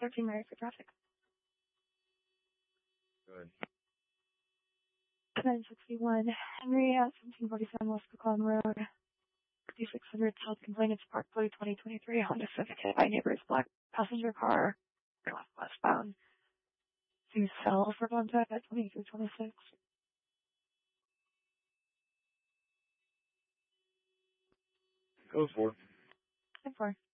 13 Mary for traffic. Good. 961 Henry at 1747 West Pecan Road. 5600 South Complainants Park, Blue 2023 Honda Civic hit by neighbor's black passenger car. Left westbound. Please sell for contact at 2326. Go for it. 10-4.